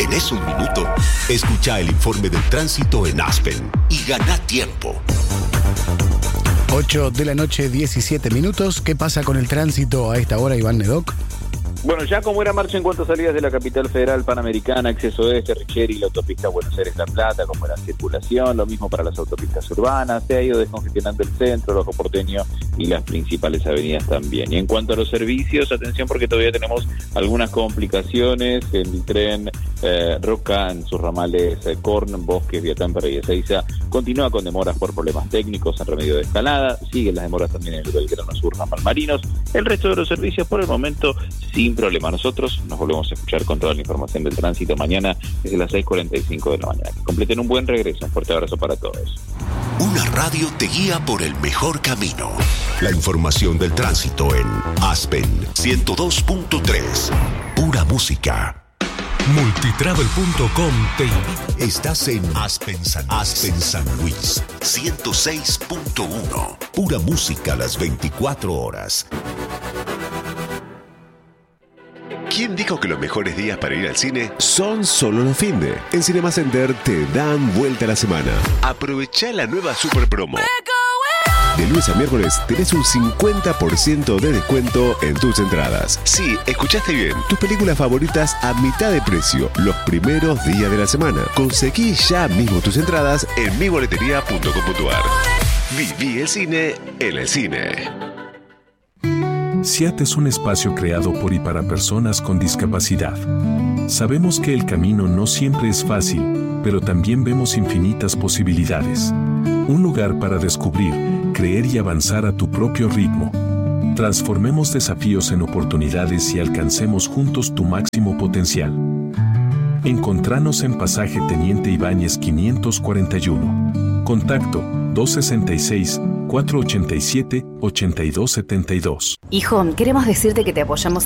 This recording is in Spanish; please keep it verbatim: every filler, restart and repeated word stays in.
¿Tenés un minuto? Escucha el informe del tránsito en Aspen y gana tiempo. ocho de la noche, diecisiete minutos. ¿Qué pasa con el tránsito a esta hora, Iván Nedoc? Bueno, ya como era marcha en cuanto a salidas de la capital federal panamericana, acceso este, Richeri, la autopista Buenos Aires-La Plata, como era circulación, lo mismo para las autopistas urbanas, se ha ido descongestionando el centro, el Ojo Porteño y las principales avenidas también. Y en cuanto a los servicios, atención porque todavía tenemos algunas complicaciones, el tren eh, Roca en sus ramales eh, Corn, Bosques, Viatámpara y Ezeiza continúa con demoras por problemas técnicos en remedio de escalada, siguen las demoras también en el Belgrano Sur, Ramal Marinos, el resto de los servicios por el momento sin problema. Nosotros nos volvemos a escuchar con toda la información del tránsito mañana desde las seis cuarenta y cinco de la mañana. Que completen un buen regreso. Un fuerte abrazo para todos. Una radio te guía por el mejor camino. La información del tránsito en Aspen ciento dos punto tres. Pura música. Multitravel punto com te invita. Estás en Aspen San, Aspen San Luis ciento seis punto uno. Pura música las veinticuatro horas. ¿Quién dijo que los mejores días para ir al cine son solo los finde? En Cinema Center te dan vuelta a la semana. Aprovecha la nueva super promo. De lunes a miércoles tenés un cincuenta por ciento de descuento en tus entradas. Sí, escuchaste bien. Tus películas favoritas a mitad de precio los primeros días de la semana. Conseguí ya mismo tus entradas en mi boletería punto com punto a r. Viví el cine en el cine. SIAT es un espacio creado por y para personas con discapacidad. Sabemos que el camino no siempre es fácil, pero también vemos infinitas posibilidades. Un lugar para descubrir, creer y avanzar a tu propio ritmo. Transformemos desafíos en oportunidades y alcancemos juntos tu máximo potencial. Encontranos en Pasaje Teniente Ibáñez quinientos cuarenta y uno. Contacto dos seis seis, cuatro ocho siete, ocho dos siete dos. Hijo, queremos decirte que te apoyamos